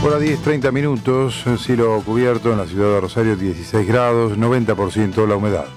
Hora 10:30 minutos, cielo cubierto en la ciudad de Rosario, 16 grados, 90% la humedad.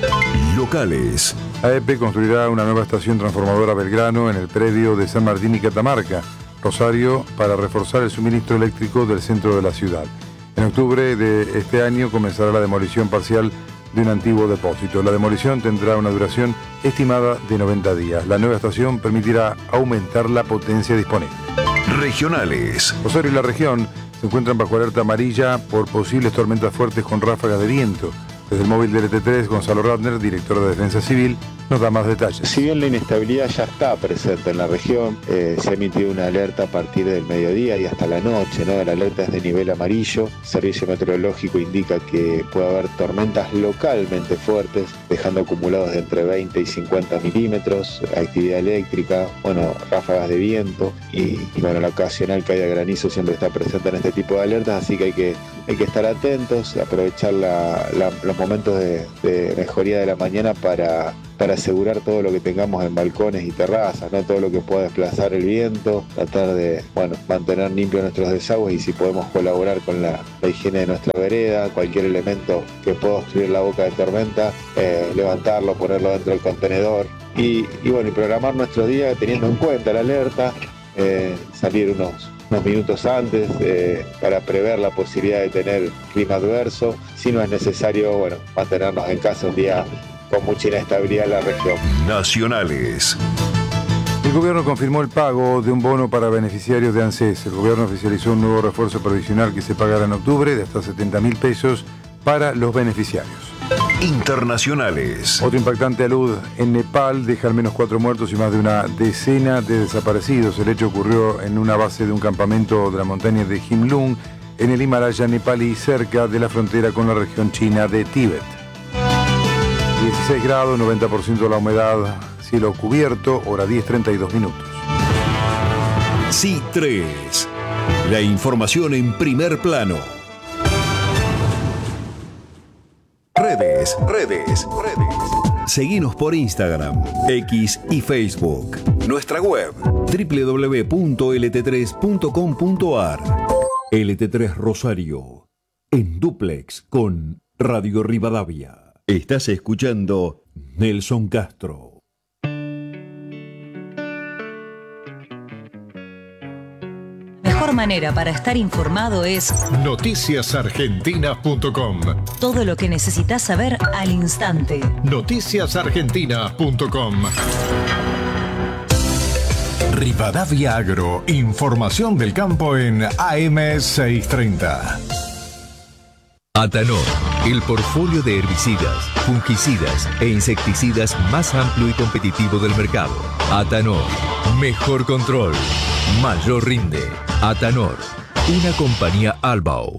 Locales. AEP construirá una nueva estación transformadora Belgrano en el predio de San Martín y Catamarca, Rosario, para reforzar el suministro eléctrico del centro de la ciudad. En octubre de este año comenzará la demolición parcial de un antiguo depósito. La demolición tendrá una duración estimada de 90 días. La nueva estación permitirá aumentar la potencia disponible. Regionales. Rosario y la región se encuentran bajo alerta amarilla por posibles tormentas fuertes con ráfagas de viento. Desde el móvil del LT3, Gonzalo Ratner, director de Defensa Civil, nos da más detalles. Si bien la inestabilidad ya está presente en la región, se ha emitido una alerta a partir del mediodía y hasta la noche, ¿no? La alerta es de nivel amarillo. El servicio meteorológico indica que puede haber tormentas localmente fuertes, dejando acumulados de entre 20 y 50 milímetros, actividad eléctrica, ráfagas de viento y la ocasional caída de granizo siempre está presente en este tipo de alertas, así que hay que estar atentos, aprovechar los momentos de mejoría de la mañana para asegurar todo lo que tengamos en balcones y terrazas, ¿no? Todo lo que pueda desplazar el viento, tratar de mantener limpios nuestros desagües y si podemos colaborar con la higiene de nuestra vereda, cualquier elemento que pueda obstruir la boca de tormenta, levantarlo, ponerlo dentro del contenedor y programar nuestro día teniendo en cuenta la alerta, salir unos minutos antes para prever la posibilidad de tener clima adverso. Si no es necesario, mantenernos en casa un día con mucha inestabilidad en la región. Nacionales. El gobierno confirmó el pago de un bono para beneficiarios de ANSES. El gobierno oficializó un nuevo refuerzo provisional que se pagará en octubre de hasta 70.000 pesos para los beneficiarios. Internacionales. Otro impactante alud en Nepal deja al menos 4 muertos y más de una decena de desaparecidos. El hecho ocurrió en una base de un campamento de la montaña de Himlung, en el Himalaya nepalí, cerca de la frontera con la región china de Tíbet. 16 grados, 90% la humedad, cielo cubierto, hora 10:32 minutos. C3. La información en primer plano. Redes. Seguinos por Instagram, X y Facebook. Nuestra web, www.lt3.com.ar. LT3 Rosario, en dúplex con Radio Rivadavia. Estás escuchando Nelson Castro. Mejor manera para estar informado es noticiasargentinas.com. Todo lo que necesitas saber al instante. noticiasargentinas.com. Rivadavia Agro, información del campo en AM630. Atanor, el portfolio de herbicidas, fungicidas e insecticidas más amplio y competitivo del mercado. Atanor, mejor control, mayor rinde. Atanor, una compañía Albao.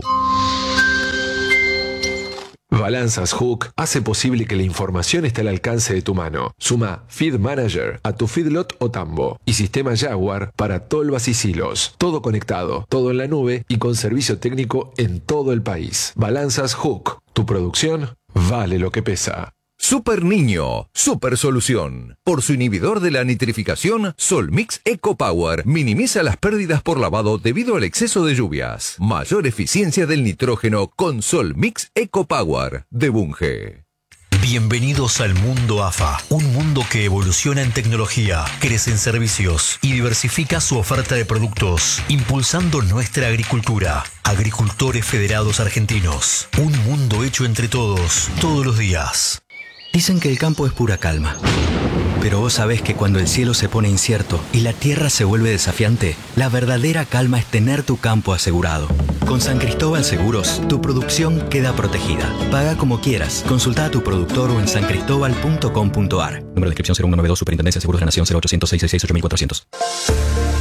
Balanzas Hook hace posible que la información esté al alcance de tu mano. Suma Feed Manager a tu feedlot o tambo y sistema Jaguar para tolvas y silos. Todo conectado, todo en la nube y con servicio técnico en todo el país. Balanzas Hook. Tu producción vale lo que pesa. Super Niño, super solución. Por su inhibidor de la nitrificación, Solmix Eco Power minimiza las pérdidas por lavado debido al exceso de lluvias. Mayor eficiencia del nitrógeno con Solmix Eco Power de Bunge. Bienvenidos al mundo AFA, un mundo que evoluciona en tecnología, crece en servicios y diversifica su oferta de productos, impulsando nuestra agricultura. Agricultores Federados Argentinos, un mundo hecho entre todos, todos los días. Dicen que el campo es pura calma. Pero vos sabés que cuando el cielo se pone incierto y la tierra se vuelve desafiante, la verdadera calma es tener tu campo asegurado. Con San Cristóbal Seguros, tu producción queda protegida. Paga como quieras. Consulta a tu productor o en sancristobal.com.ar. Número de inscripción 0192, Superintendencia de Seguros de la Nación 0800 666 8400.